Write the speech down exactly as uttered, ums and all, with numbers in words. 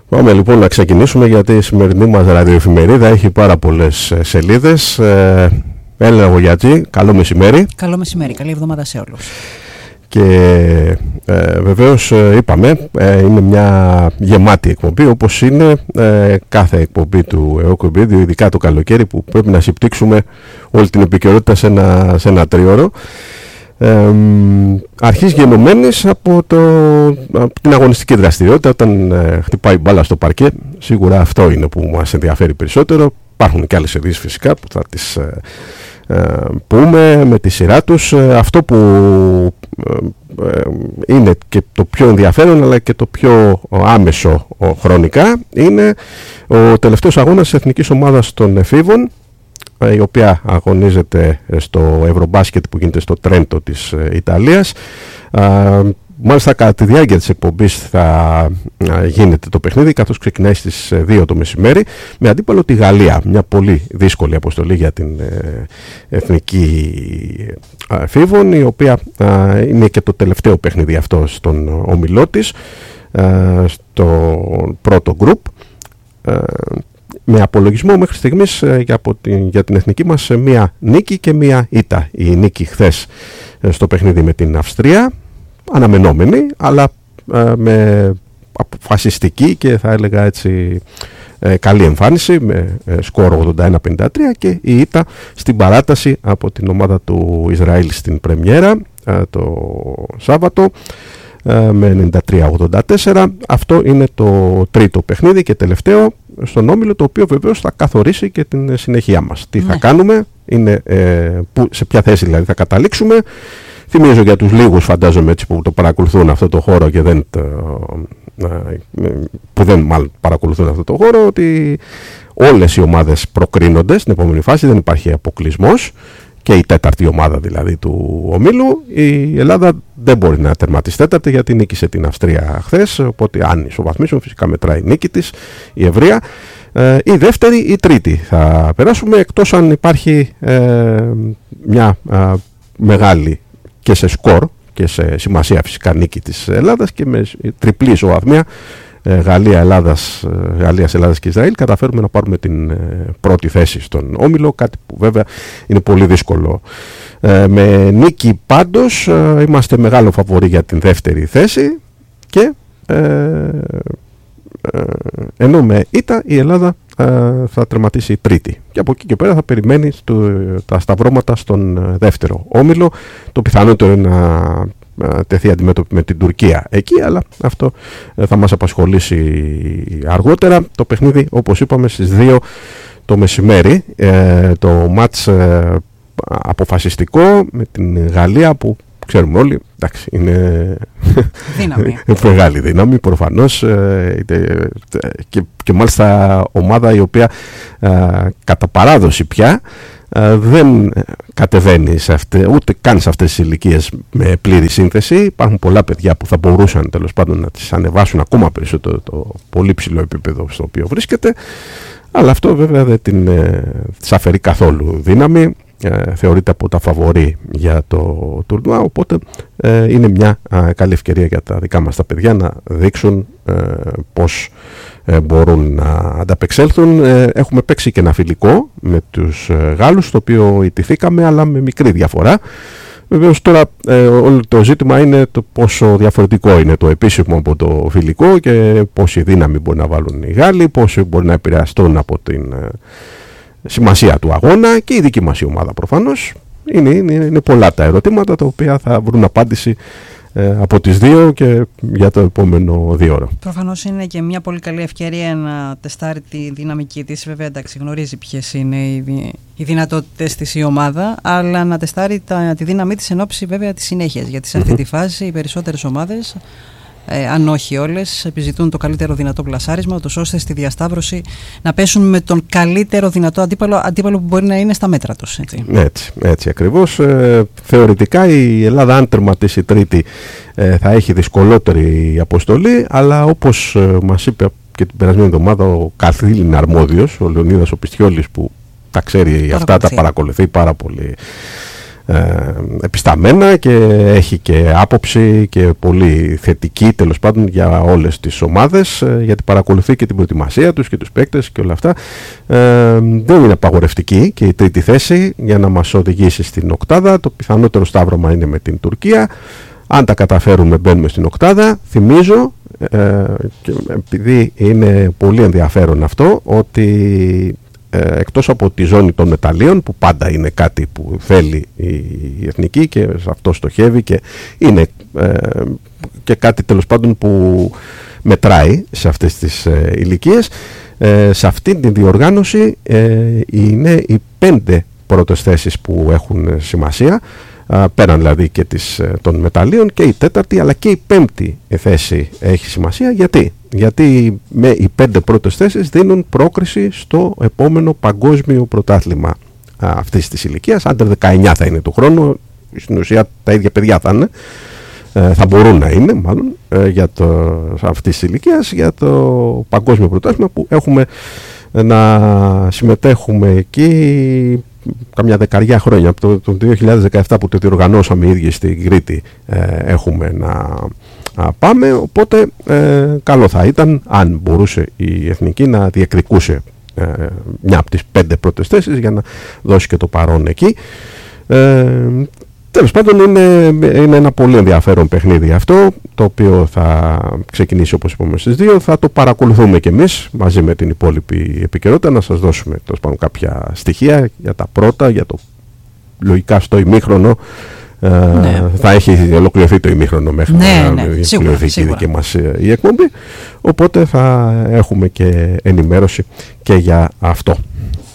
Πάμε λοιπόν να ξεκινήσουμε, γιατί η σημερινή μας ραδιοεφημερίδα έχει πάρα πολλές σελίδες. Ε, Έλληνα Βογιατζή, καλό μεσημέρι. Καλό μεσημέρι, καλή εβδομάδα σε όλους. Και ε, βεβαίως είπαμε, ε, είναι μια γεμάτη εκπομπή, όπως είναι ε, κάθε εκπομπή του ΕΟΚΟΜΠΙΔΙΟ, ειδικά το καλοκαίρι που πρέπει να συμπτύξουμε όλη την επικαιρότητα σε ένα, σε ένα τρίωρο. Ε, αρχής γενομένης από, το, από την αγωνιστική δραστηριότητα. Όταν ε, χτυπάει μπάλα στο παρκέ, σίγουρα αυτό είναι που μας ενδιαφέρει περισσότερο. Υπάρχουν και άλλες ειδήσεις φυσικά που θα τις ε, ε, πούμε με τη σειρά τους. Ε, αυτό που ε, ε, είναι και το πιο ενδιαφέρον, αλλά και το πιο άμεσο ο, χρονικά, είναι ο τελευταίος αγώνας της εθνικής ομάδας των εφήβων, η οποία αγωνίζεται στο Ευρωμπάσκετ που γίνεται στο Τρέντο της Ιταλίας. Μάλιστα κατά τη διάρκεια της εκπομπής θα γίνεται το παιχνίδι, καθώς ξεκινάει στις δύο το μεσημέρι, με αντίπαλο τη Γαλλία. Μια πολύ δύσκολη αποστολή για την εθνική εφήβων, η οποία είναι και το τελευταίο παιχνίδι αυτό στον ομιλό της, στο πρώτο γκρουπ, με απολογισμό μέχρι στιγμής για, την, για την εθνική μας μία νίκη και μία ήττα. Η νίκη χθες στο παιχνίδι με την Αυστρία, αναμενόμενη, αλλά ε, με αποφασιστική και θα έλεγα έτσι ε, καλή εμφάνιση, με ε, σκορ ογδόντα ένα πενήντα τρία, και η ήττα στην παράταση από την ομάδα του Ισραήλ στην πρεμιέρα ε, το Σάββατο με ενενήντα τρία ογδόντα τέσσερα. Αυτό είναι το τρίτο παιχνίδι και τελευταίο στον όμιλο, το οποίο βεβαίως θα καθορίσει και την συνεχεία μας. Τι ναι. θα κάνουμε, είναι, ε, που, σε ποια θέση δηλαδή θα καταλήξουμε. Θυμίζω για τους λίγους, φαντάζομαι, έτσι, που το παρακολουθούν αυτό το χώρο και δεν, το, ε, που δεν μάλλον παρακολουθούν αυτό το χώρο, ότι όλες οι ομάδες προκρίνονται στην επόμενη φάση, δεν υπάρχει αποκλεισμός. Και η τέταρτη ομάδα δηλαδή του ομίλου. Η Ελλάδα δεν μπορεί να τερματίσει τέταρτη, γιατί νίκησε την Αυστρία χθες. Οπότε αν ισοβαθμίσουμε, φυσικά μετράει η νίκη της, η ευρεία. Ε, η δεύτερη ή τρίτη θα περάσουμε, εκτός αν υπάρχει ε, μια ε, μεγάλη και σε σκορ και σε σημασία φυσικά νίκη της Ελλάδας, και με τριπλή ισοβαθμία Γαλλία, Ελλάδας, Γαλλίας, Ελλάδας και Ισραήλ καταφέρουμε να πάρουμε την ε, πρώτη θέση στον όμιλο, κάτι που βέβαια είναι πολύ δύσκολο. Ε, με νίκη πάντως ε, είμαστε μεγάλο φαβορί για την δεύτερη θέση, και ε, ε, ενώ με ήττα η Ελλάδα ε, θα τερματίσει τρίτη, και από εκεί και πέρα θα περιμένει στο, τα σταυρώματα στον δεύτερο όμιλο. Το πιθανότερο είναι να τεθεί αντιμέτωπη με την Τουρκία εκεί, αλλά αυτό θα μας απασχολήσει αργότερα. Το παιχνίδι, όπως είπαμε, στις δύο το μεσημέρι, ε, το μάτς ε, αποφασιστικό με την Γαλλία, που ξέρουμε όλοι, εντάξει, είναι δύναμη. μεγάλη δύναμη προφανώς, ε, ε, και, και μάλιστα ομάδα η οποία ε, κατά παράδοση πια Uh, δεν κατεβαίνει σε αυτές, ούτε καν σε αυτές τις ηλικίες με πλήρη σύνθεση. Υπάρχουν πολλά παιδιά που θα μπορούσαν τέλος πάντων να τις ανεβάσουν ακόμα περισσότερο το πολύ ψηλό επίπεδο στο οποίο βρίσκεται, αλλά αυτό βέβαια δεν την ε, της αφαιρεί καθόλου δύναμη. Ε, θεωρείται από τα φαβορί για το τουρνουά, οπότε ε, είναι μια ε, καλή ευκαιρία για τα δικά μας τα παιδιά να δείξουν ε, πώς ε, μπορούν να ανταπεξέλθουν. Ε, έχουμε παίξει και ένα φιλικό με τους ε, Γάλλους, το οποίο ιτηθήκαμε, αλλά με μικρή διαφορά. Βεβαίως τώρα ε, όλο το ζήτημα είναι το πόσο διαφορετικό είναι το επίσημο από το φιλικό, και πόση δύναμη μπορεί να βάλουν οι Γάλλοι, πόσο μπορεί να επηρεαστούν από την ε, σημασία του αγώνα, και η δική μας η ομάδα προφανώς. Είναι, είναι, είναι πολλά τα ερωτήματα, τα οποία θα βρουν απάντηση ε, από τις δύο και για το επόμενο δύο ώρα. Προφανώς είναι και μια πολύ καλή ευκαιρία να τεστάρει τη δυναμική της. Βέβαια, εντάξει, γνωρίζει ποιες είναι οι, οι δυνατότητες της η ομάδα, αλλά να τεστάρει τα, τη δύναμή της εν ώψη βέβαια της συνέχειας. Γιατί σε αυτή mm-hmm. τη φάση οι περισσότερες ομάδες, Ε, αν όχι όλες, επιζητούν το καλύτερο δυνατό πλασάρισμα, ώστε στη διασταύρωση να πέσουν με τον καλύτερο δυνατό αντίπαλο, αντίπαλο που μπορεί να είναι στα μέτρα τους. Έτσι, έτσι, έτσι ακριβώς. Ε, θεωρητικά η Ελλάδα, αν τερματίσει τρίτη, ε, θα έχει δυσκολότερη αποστολή, αλλά όπως ε, μας είπε και την περασμένη εβδομάδα ο καθήλυν αρμόδιος, ο Λεωνίδας ο Πιστιόλης, που τα ξέρει αυτά, τα παρακολουθεί πάρα πολύ ε, επισταμένα και έχει και άποψη και πολύ θετική τέλος πάντων για όλες τις ομάδες, ε, γιατί παρακολουθεί και την προετοιμασία τους και τους παίκτες και όλα αυτά. Ε, δεν είναι απαγορευτική και η τρίτη θέση για να μας οδηγήσει στην οκτάδα. Το πιθανότερο σταύρωμα είναι με την Τουρκία. Αν τα καταφέρουμε μπαίνουμε στην οκτάδα. Θυμίζω, ε, και επειδή είναι πολύ ενδιαφέρον αυτό, ότι ε, εκτός από τη ζώνη των μεταλλίων, που πάντα είναι κάτι που θέλει η εθνική και σε αυτό στοχεύει και είναι ε, και κάτι τέλος πάντων που μετράει σε αυτές τις ε, ηλικίες, ε, σε αυτή την διοργάνωση ε, είναι οι πέντε πρώτες θέσεις που έχουν σημασία, πέραν δηλαδή και της, των μεταλλίων, και η τέταρτη αλλά και η πέμπτη θέση έχει σημασία. Γιατί? Γιατί με οι πέντε πρώτες θέσεις δίνουν πρόκριση στο επόμενο παγκόσμιο πρωτάθλημα αυτής της ηλικίας. Άντερ δεκαεννιά θα είναι του χρόνου, στην ουσία τα ίδια παιδιά θα είναι, θα μπορούν να είναι μάλλον για το, αυτής της ηλικίας, για το παγκόσμιο πρωτάθλημα που έχουμε να συμμετέχουμε εκεί καμιά δεκαριά χρόνια, από το, το δύο χιλιάδες δεκαεπτά που το διοργανώσαμε οι ίδιοι στην Κρήτη, ε, έχουμε να α, πάμε, οπότε ε, καλό θα ήταν αν μπορούσε η εθνική να διεκδικούσε ε, μια από τις πέντε πρώτες θέσεις για να δώσει και το παρόν εκεί. Ε, Τέλος πάντων είναι, είναι ένα πολύ ενδιαφέρον παιχνίδι αυτό, το οποίο θα ξεκινήσει όπως είπαμε στις δύο. Θα το παρακολουθούμε και εμείς μαζί με την υπόλοιπη επικαιρότητα, να σας δώσουμε τέλος πάντων κάποια στοιχεία για τα πρώτα, για το λογικά στο ημίχρονο. Ναι. Ε, θα έχει ολοκληρωθεί το ημίχρονο μέχρι ναι, να ναι, ολοκληρωθεί και η δική μας η εκπομπή, οπότε θα έχουμε και ενημέρωση και για αυτό.